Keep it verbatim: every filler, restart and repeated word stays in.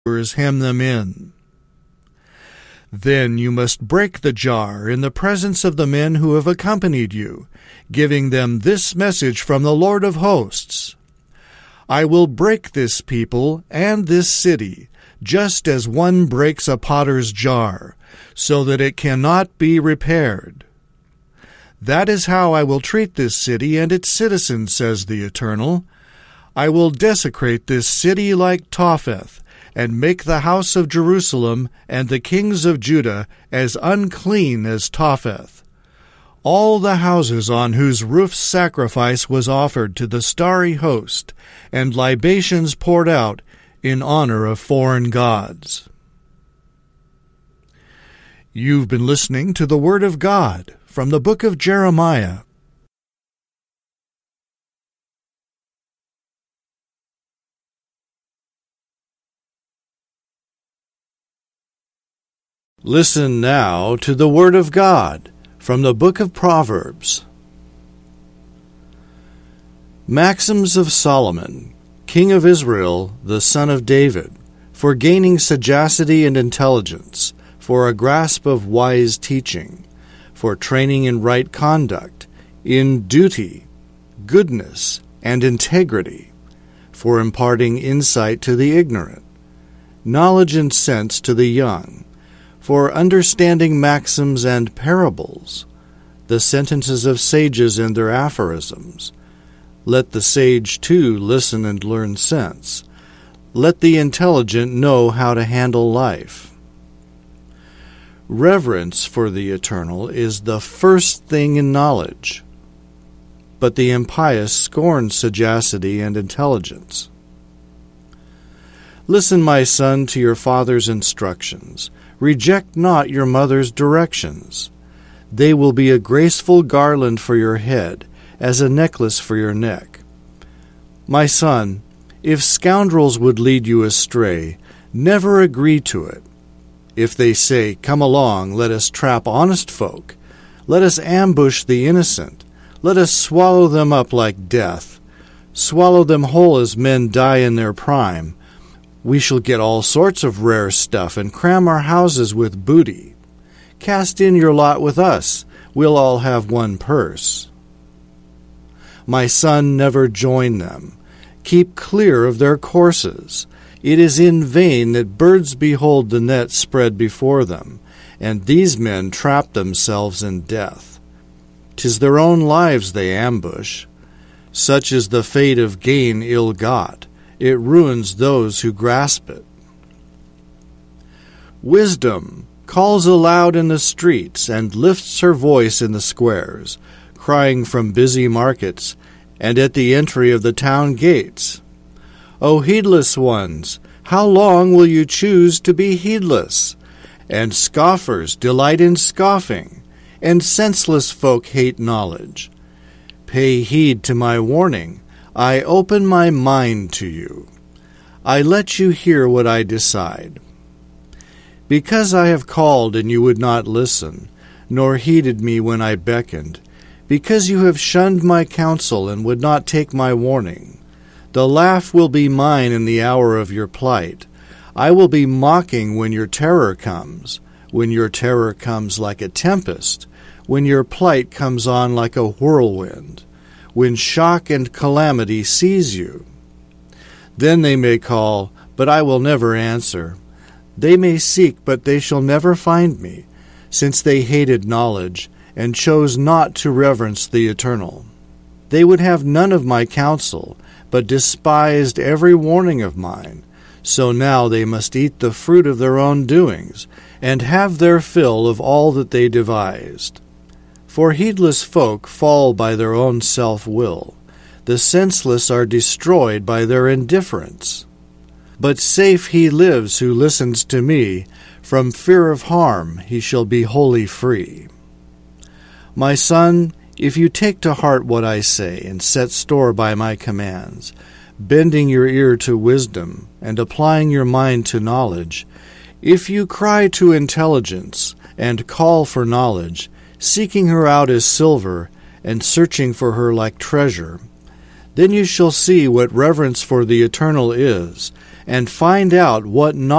hem them in. Then you must break the jar in the presence of the men who have accompanied you, giving them this message from the Lord of hosts. I will break this people and this city, just as one breaks a potter's jar, so that it cannot be repaired. That is how I will treat this city and its citizens, says the Eternal. I will desecrate this city like Topheth, and make the house of Jerusalem and the kings of Judah as unclean as Topheth. All the houses on whose roofs sacrifice was offered to the starry host, and libations poured out in honor of foreign gods. You've been listening to the Word of God from the book of Jeremiah. Listen now to the Word of God from the book of Proverbs. Maxims of Solomon, king of Israel, the son of David, for gaining sagacity and intelligence, for a grasp of wise teaching, for training in right conduct, in duty, goodness, and integrity, for imparting insight to the ignorant, knowledge and sense to the young, for understanding maxims and parables, the sentences of sages and their aphorisms. Let the sage, too, listen and learn sense. Let the intelligent know how to handle life. Reverence for the Eternal is the first thing in knowledge, but the impious scorn sagacity and intelligence. Listen, my son, to your father's instructions. Reject not your mother's directions. They will be a graceful garland for your head, as a necklace for your neck. My son, if scoundrels would lead you astray, never agree to it. If they say, "Come along, let us trap honest folk, let us ambush the innocent, let us swallow them up like death, swallow them whole as men die in their prime, we shall get all sorts of rare stuff and cram our houses with booty. Cast in your lot with us, we'll all have one purse." My son, never join them. Keep clear of their courses. It is in vain that birds behold the net spread before them, and these men trap themselves in death. 'Tis their own lives they ambush. Such is the fate of gain ill-got. It ruins those who grasp it. Wisdom calls aloud in the streets and lifts her voice in the squares, crying from busy markets and at the entry of the town gates. O heedless ones, how long will you choose to be heedless? And scoffers delight in scoffing, and senseless folk hate knowledge. Pay heed to my warning. I open my mind to you. I let you hear what I decide. Because I have called and you would not listen, nor heeded me when I beckoned, because you have shunned my counsel and would not take my warning, the laugh will be mine in the hour of your plight. I will be mocking when your terror comes, when your terror comes like a tempest, when your plight comes on like a whirlwind, when shock and calamity seize you. Then they may call, but I will never answer. They may seek, but they shall never find me, since they hated knowledge, and chose not to reverence the Eternal. They would have none of my counsel, but despised every warning of mine. So now they must eat the fruit of their own doings, and have their fill of all that they devised. For heedless folk fall by their own self-will. The senseless are destroyed by their indifference. But safe he lives who listens to me. From fear of harm he shall be wholly free. My son, if you take to heart what I say, and set store by my commands, bending your ear to wisdom, and applying your mind to knowledge, if you cry to intelligence, and call for knowledge, seeking her out as silver, and searching for her like treasure, then you shall see what reverence for the Eternal is, and find out what